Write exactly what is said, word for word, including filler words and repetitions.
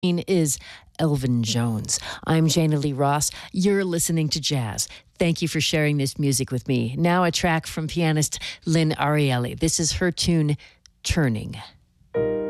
Is Elvin Jones. I'm Jana Lee Ross. You're listening to Jazz. Thank you for sharing this music with me. Now a track from pianist Lynn Ariely. This is her tune, Turning.